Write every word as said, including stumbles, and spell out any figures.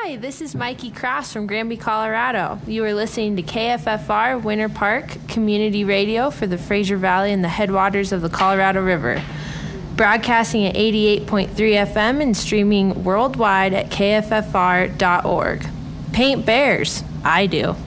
Hi, this is Mikey Cross from Granby, Colorado. You are listening to K F F R Winter Park Community Radio for the Fraser Valley and the headwaters of the Colorado River. Broadcasting at eighty-eight point three F M and streaming worldwide at K F F R dot org. Paint bears. I do.